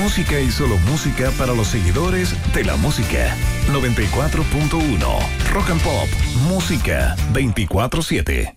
Música y solo música para los seguidores de la música. 94.1 Rock and Pop. Música 24/7.